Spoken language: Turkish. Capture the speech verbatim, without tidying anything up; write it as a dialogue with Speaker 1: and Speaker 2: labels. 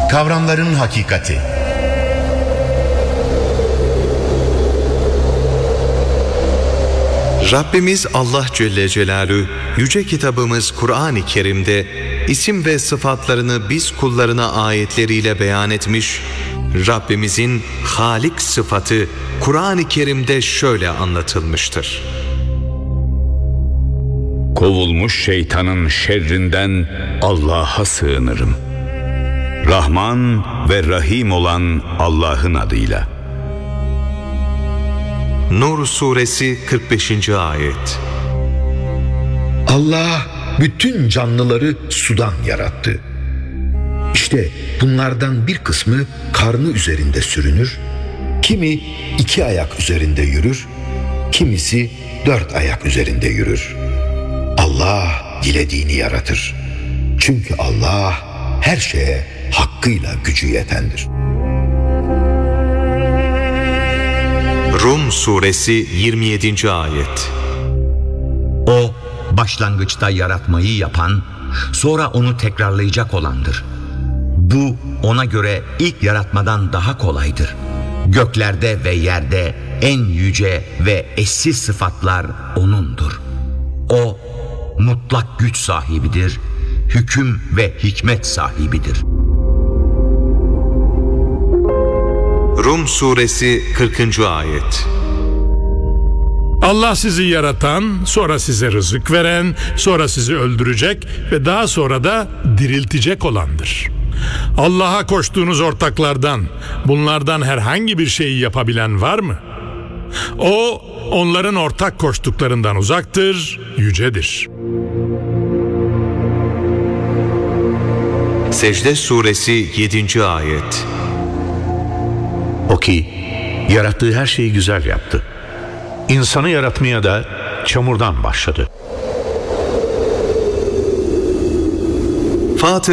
Speaker 1: Kavramların hakikati.
Speaker 2: Rabbimiz Allah Celle Celaluhu yüce kitabımız Kur'an-ı Kerim'de isim ve sıfatlarını biz kullarına ayetleriyle beyan etmiş. Rabbimizin Halik sıfatı Kur'an-ı Kerim'de şöyle anlatılmıştır.
Speaker 3: Kovulmuş şeytanın şerrinden Allah'a sığınırım. Rahman ve Rahim olan Allah'ın adıyla.
Speaker 2: Nur Suresi kırk beşinci ayet.
Speaker 4: Allah bütün canlıları sudan yarattı. İşte bunlardan bir kısmı karnı üzerinde sürünür, kimi iki ayak üzerinde yürür, kimisi dört ayak üzerinde yürür. Allah dilediğini yaratır. Çünkü Allah her şeye hakkıyla gücü yetendir.
Speaker 2: Rum Suresi yirmi yedinci ayet.
Speaker 5: O, başlangıçta yaratmayı yapan, sonra onu tekrarlayacak olandır. Bu, ona göre ilk yaratmadan daha kolaydır. Göklerde ve yerde en yüce ve eşsiz sıfatlar O'nundur. O, mutlak güç sahibidir, hüküm ve hikmet sahibidir.
Speaker 2: Rum Suresi kırkıncı ayet.
Speaker 6: Allah sizi yaratan, sonra size rızık veren, sonra sizi öldürecek ve daha sonra da diriltecek olandır. Allah'a koştuğunuz ortaklardan, bunlardan herhangi bir şeyi yapabilen var mı? O, onların ortak koştuklarından uzaktır, yücedir.
Speaker 2: Secde Suresi yedinci ayet.
Speaker 7: O ki yarattığı her şeyi güzel yaptı. İnsanı yaratmaya da çamurdan başladı.
Speaker 2: Fatır